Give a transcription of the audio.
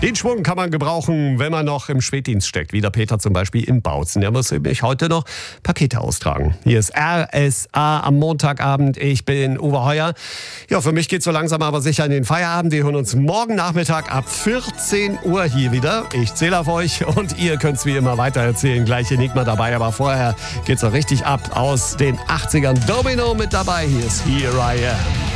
Den Schwung kann man gebrauchen, wenn man noch im Spätdienst steckt, wie der Peter zum Beispiel in Bautzen. Der muss nämlich heute noch Pakete austragen. Hier ist RSA am Montagabend. Ich bin Uwe Heuer. Ja, für mich geht's so langsam aber sicher in den Feierabend. Wir hören uns morgen Nachmittag ab 14 Uhr hier wieder. Ich zähle auf euch und ihr könnt's wie immer weitererzählen. Gleich Enigma dabei, aber vorher geht's noch richtig ab aus den 80ern. Domino mit dabei. Hier ist Here I Am.